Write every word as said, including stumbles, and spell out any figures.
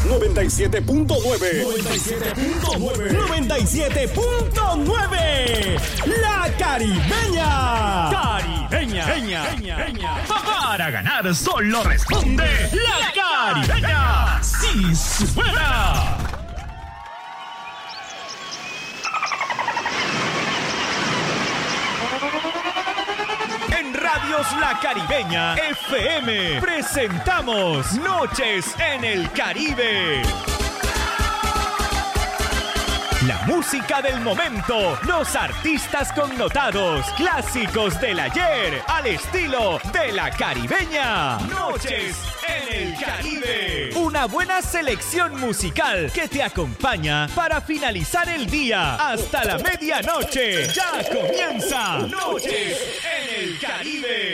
noventa y siete punto nueve. noventa y siete punto nueve. noventa y siete punto nueve. La Caribeña. Caribeña. Peña, Peña, Peña. Para ganar solo responde la Caribeña. ¡Sí suena! En Radios La Caribeña F M presentamos Noches en el Caribe. La música del momento, los artistas connotados, clásicos del ayer, al estilo de La Caribeña. Noches en el Caribe. Una buena selección musical que te acompaña para finalizar el día hasta la medianoche. Ya comienza Noches en el Caribe.